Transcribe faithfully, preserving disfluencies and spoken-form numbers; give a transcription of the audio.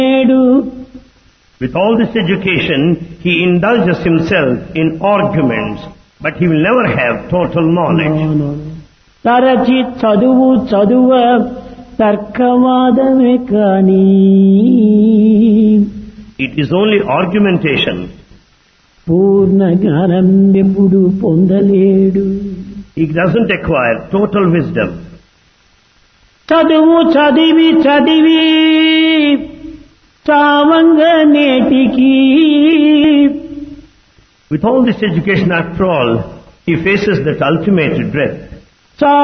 With all this education, he indulges himself in arguments, but he will never have total knowledge. తరచి చదువు చదువ తర్కవాదమే కాని It is only argumentation. పూర్ణ జ్ఞానం ఎప్పుడు పొందలేడు. He doesn't acquire total wisdom. చదువు చదివి చదివి చావంగ నేటికి. With all this education, after all, he faces that ultimate dread.